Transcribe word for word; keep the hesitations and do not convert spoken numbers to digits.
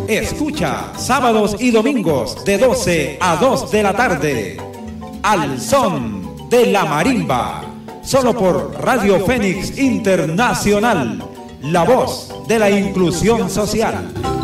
Escucha sábados y domingos de doce a dos de la tarde. Al son de la marimba. Solo por Radio Fénix Internacional. La voz de la inclusión social.